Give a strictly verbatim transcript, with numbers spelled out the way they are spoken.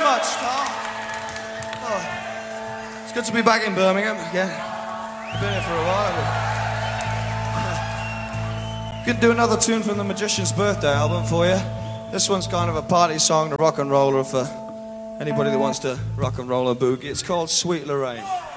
much, Tom. Oh, it's good to be back in Birmingham again. I've been here for a while. Could do another tune from the Magician's Birthday album for you. This one's kind of a party song, the rock and roller for anybody that wants to rock and roll a boogie. It's called Sweet Lorraine.